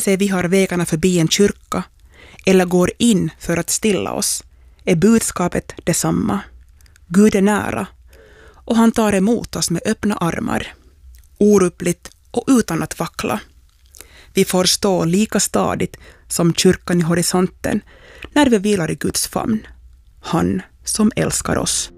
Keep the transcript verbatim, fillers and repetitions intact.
sig vi har vägarna förbi en kyrka eller går in för att stilla oss är budskapet detsamma. Gud är nära och han tar emot oss med öppna armar, orubbligt och utan att vackla. Vi får stå lika stadigt som kyrkan i horisonten när vi vilar i Guds famn, han som älskar oss.